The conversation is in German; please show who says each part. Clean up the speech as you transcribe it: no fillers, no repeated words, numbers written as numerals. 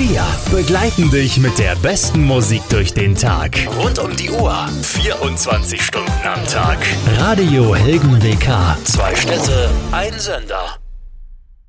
Speaker 1: Wir begleiten dich mit der besten Musik durch den Tag. Rund um die Uhr, 24 Stunden am Tag. Radio Helgen WK. 2 Städte, ein Sender.